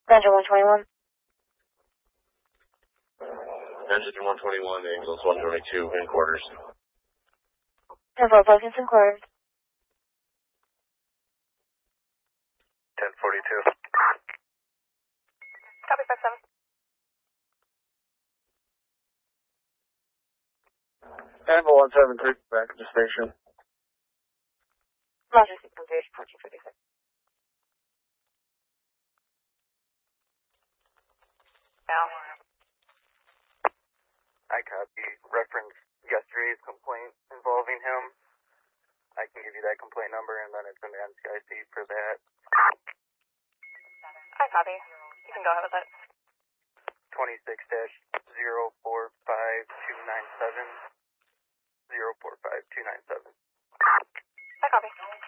Engine 121. Engine 121, Angels 122, in quarters. 10-4, focus in quarters. 1042. Copy 57. Anvil 173, back at the station. Roger, 610, 1456. Now. I copy. Reference yesterday's complaint involving him. I can give you that complaint number and then it's in the NCIC for that. I copy. You can go ahead with it. 26-045297. 045297. I copy.